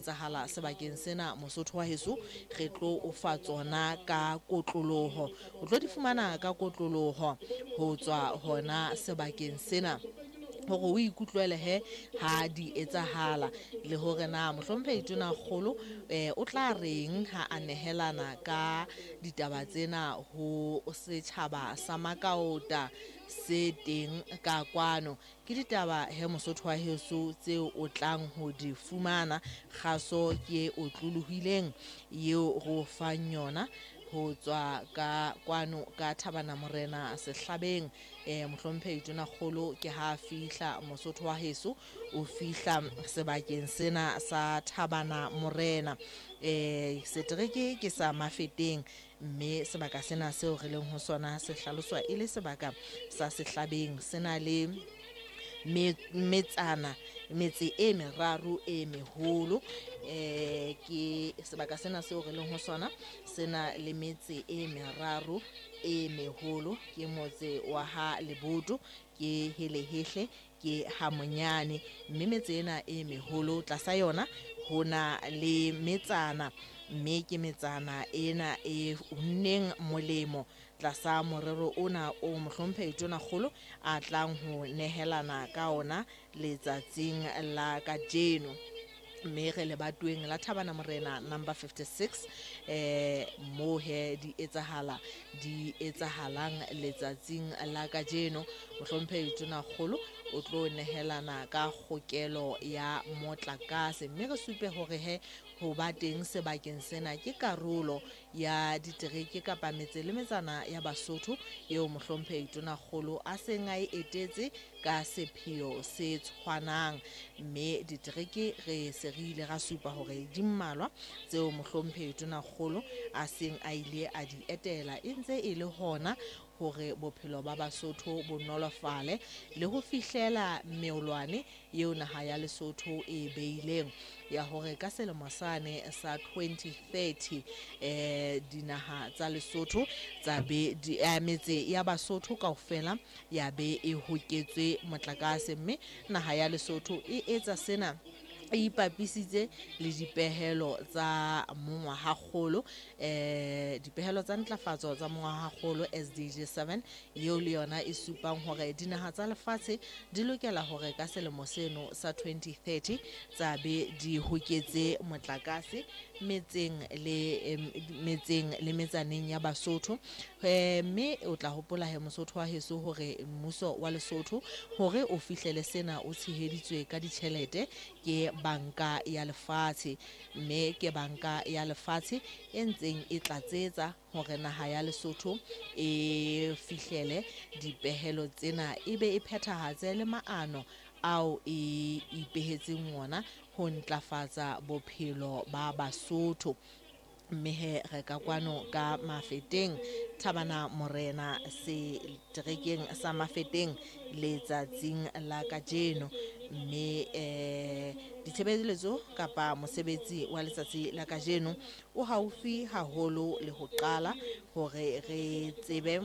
etsahala sebakeng sena Mosotho wa heso re tlo o fa tsona ka kotloloho o tlo di fumana ka kotloloho ho tswa hona sebakeng sena hore o ikutlwele he ha di etsahala le hore na mohlomphehi tona kgolo o tla reng ha a nehelana ka ditaba tsena ho setjhaba sa Makaota se teng ka kwano ke ditaba he Mosotho wa heso tseo o tlang ho di fumana kgaso ke otlolohileng eo go fang yona ho tswa ka kwano ka Thabana Morena sehlabeng mohlomphehi tona kgolo ke ha fihla Mosotho wa heso o fihla sebakeng sena sa Thabana Morena setereke ke sa Mafeteng mme sebaka sena seo re leng ho sona se hlaloswa e le sebaka sa sehlabeng sena le metse e meraro e meholo ke sebaka sena seo re leng ho sona sena le metse e meraro e meholo ke motse wa ha Leboto ke Helehehle ke Hamonyane mme metse ena e meholo tlasa yona hona le metsana mme ke metsana ena e unneng molemo tlasa morero ona o mohlomphehi tona kgolo a tlang ho nehelana ka ona letsatsing la kajeno mme re lebatoweng la Thabana Morena number 56 mo he di etsahalang letsatsing la kajeno mohlomphehi tona kgolo o tlo nehelana ka kgokelo ya motlakase mme re supe hore he ho ba teng sebakeng sena ke karolo ya ditereke kapa metse le metsana ya Basotho eo mohlomphehi tona kgolo a seng a e etetse ka sepheo se tshwanang mme ditereke re se re ile ra supa hore di mmalwa tseo mohlomphehi tona kgolo a seng a ile a di etela e ntse e le hona hore bophelo ba Basotho bo nolofale le ho fihlela meolwane eo naha ya Lesotho e beileng ya hore ka selemo sane sa 2030 dinaha tsa Lesotho tsa be metse ya Basotho kaofela ya be e hoketswe motlakase mme naha ya Lesotho e etsa sena e ipapisitse le dipehelo tsa mongwahakgolo dipehelo tsa ntlafatso tsa mongwahakgolo SDG 7 eo le yona e supang hore dinaha tsa lefatshe di lokela hore ka selemo seno sa 2030 tsa be di hoketse motlakase metseng le metsaneng ya Basotho mme o tla hopola he Mosotho wa heso hore mmuso wa Lesotho hore o fihlele sena o tsheheditswe ka ditjhelete ke banka ya lefatshe mme ke banka ya lefatshe e ntseng e tlatsetsa hore naha ya Lesotho e fihlele dipehelo tsena ebe e phethahatse le maano ao e ipehetseng ona ho ntlafatsa bophelo ba Basotho mme he re ka kwano ka Mafeteng Thabana Morena se terekeng sa Mafeteng letsatsing la kajeno mme ditshebeletso kapa mosebetsi wa letsatsi la kajeno o haufi haholo le ho qala hore re tsebe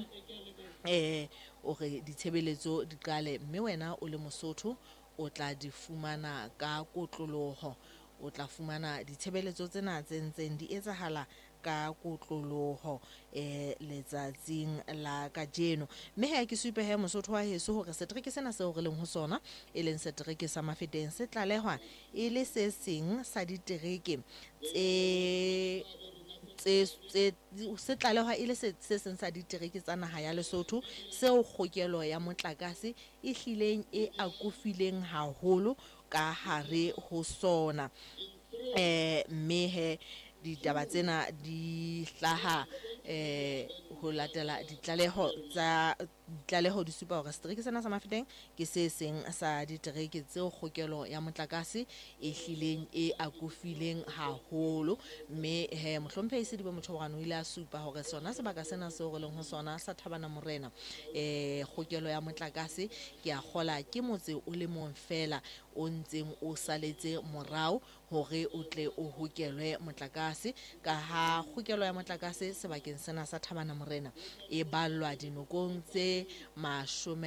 hore ditshebeletso di qale mme wena o le Mosotho o tla di fumana ka kotloloho o tla fumana ditshebeletso tsena tse ntseng di etsahala ka kotloloho letsatsing la kajeno mme ha ke supe he Mosotho wa heso hore setereke sena seo re leng ho sona e leng setereke sa Mafeteng se tlalehwa e le se seng sa ditereke se tlalehwa e le se seng sa ditereke tsa naha ya Lesotho seo kgokelo ya motlakase e hlileng e akofileng haholo ka hare ho sona mme he ditaba tsena di hlaha ho latela ditlaleho di supa hore setereke sena sa Mafeteng ke se seng sa ditereke tseo kgokelo ya motlakase e hlileng e akofileng haholo mme he mohlomphehi Sedibe Motjhoborano o ile a supa hore sona sebaka sena seo re leng ho sona sa Thabana Morena kgokelo ya motlakase ke a kgola ke motse o le mong fela o ntseng o saletse morao hore o tle o hokelwe motlakase ka ha kgokelo ya motlakase sebakeng sena sa Thabana Morena e ballwa dinokong tse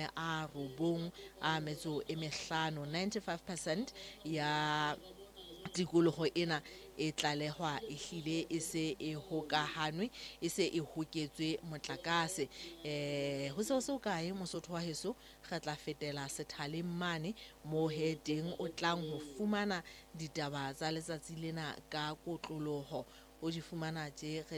95% ya tikologo ena e tlalehwa ehlile e se e hokahanwe e se e hoketswe motlakase. Ho se o kae Mosotho wa heso, re tla fetela sethaleng mane mo he teng o tlang ho fumana ditaba tsa letsatsi lena ka kotloloho, o di fumana tje